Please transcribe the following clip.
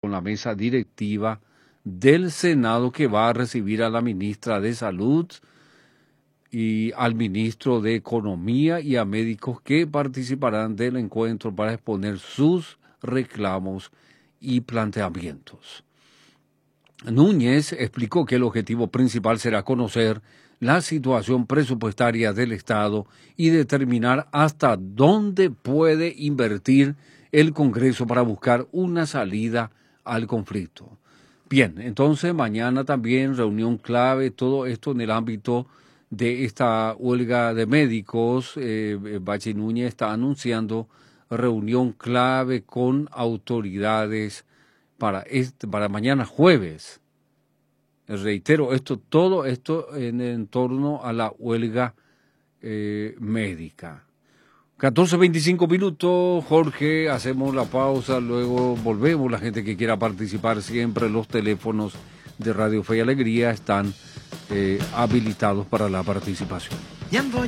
con la mesa directiva del Senado, que va a recibir a la ministra de Salud y al ministro de Economía y a médicos que participarán del encuentro para exponer sus reclamos y planteamientos. Núñez explicó que el objetivo principal será conocer la situación presupuestaria del Estado y determinar hasta dónde puede invertir el Congreso para buscar una salida al conflicto. Bien, entonces mañana también reunión clave, todo esto en el ámbito de esta huelga de médicos. Bachi Núñez está anunciando reunión clave con autoridades para mañana jueves. Reitero, todo esto en torno a la huelga médica. 14:25 minutos, Jorge, hacemos la pausa, luego volvemos. La gente que quiera participar, siempre los teléfonos de Radio Fe y Alegría están habilitados para la participación.